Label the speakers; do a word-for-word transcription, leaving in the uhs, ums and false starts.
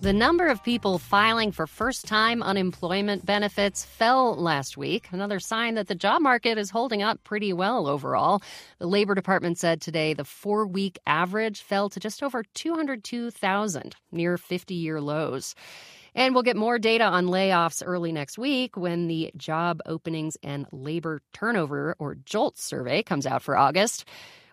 Speaker 1: The number of people filing for first-time unemployment benefits fell last week, another sign that the job market is holding up pretty well overall. The Labor Department said today the four-week average fell to just over two hundred two thousand, near fifty-year lows. And we'll get more data on layoffs early next week when the Job Openings and Labor Turnover, or JOLTS survey, comes out for August.